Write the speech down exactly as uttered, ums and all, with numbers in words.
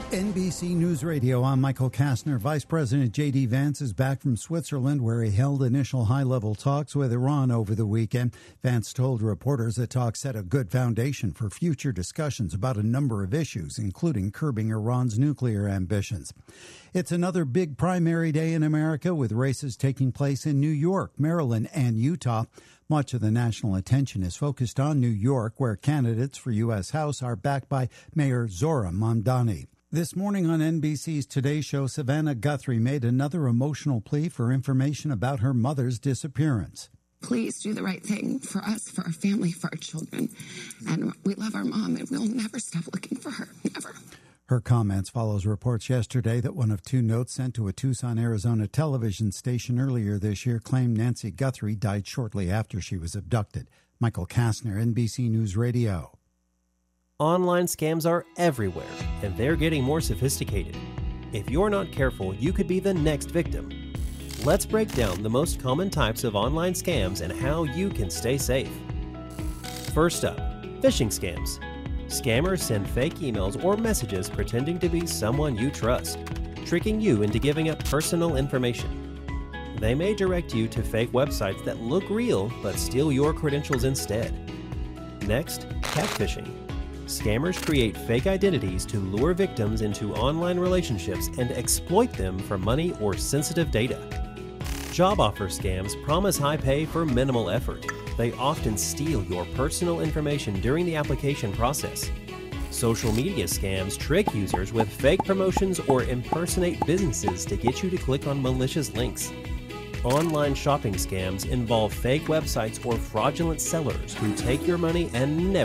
N B C News Radio, I'm Michael Kastner. Vice President J D. Vance is back from Switzerland, where he held initial high-level talks with Iran over the weekend. Vance told reporters that talks set a good foundation for future discussions about a number of issues, including curbing Iran's nuclear ambitions. It's another big primary day in America, with races taking place in New York, Maryland, and Utah. Much of the national attention is focused on New York, where candidates for U S. House are backed by Mayor Zohran Mamdani. This morning on N B C's Today Show, Savannah Guthrie made another emotional plea for information about her mother's disappearance. Please do the right thing for us, for our family, for our children. And we love our mom, and we'll never stop looking for her, never. Her comments follows reports yesterday that one of two notes sent to a Tucson, Arizona television station earlier this year claimed Nancy Guthrie died shortly after she was abducted. Michael Kastner, N B C News Radio. Online scams are everywhere, and they're getting more sophisticated. If you're not careful, you could be the next victim. Let's break down the most common types of online scams and how you can stay safe. First up, phishing scams. Scammers send fake emails or messages pretending to be someone you trust, tricking you into giving up personal information. They may direct you to fake websites that look real but steal your credentials instead. Next, catfishing. Scammers create fake identities to lure victims into online relationships and exploit them for money or sensitive data. Job offer scams promise high pay for minimal effort. They often steal your personal information during the application process. Social media scams trick users with fake promotions or impersonate businesses to get you to click on malicious links. Online shopping scams involve fake websites or fraudulent sellers who take your money and never